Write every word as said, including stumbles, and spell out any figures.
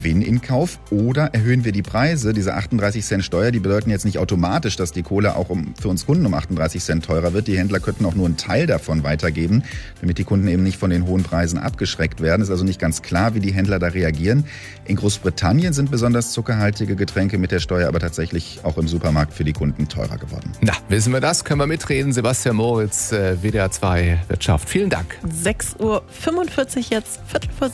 Gewinn in Kauf oder erhöhen wir die Preise? Diese achtunddreißig Cent Steuer, die bedeuten jetzt nicht automatisch, dass die Kohle auch um, für uns Kunden um achtunddreißig Cent teurer wird. Die Händler könnten auch nur einen Teil davon weitergeben, damit die Kunden eben nicht von den hohen Preisen abgeschreckt werden. Es ist also nicht ganz klar, wie die Händler da reagieren. In Großbritannien sind besonders zuckerhaltige Getränke mit der Steuer aber tatsächlich auch im Supermarkt für die Kunden teurer geworden. Na, wissen wir das? Können wir mitreden? Sebastian Moritz, W D R zwei Wirtschaft. Vielen Dank. sechs Uhr fünfundvierzig jetzt, Viertel vor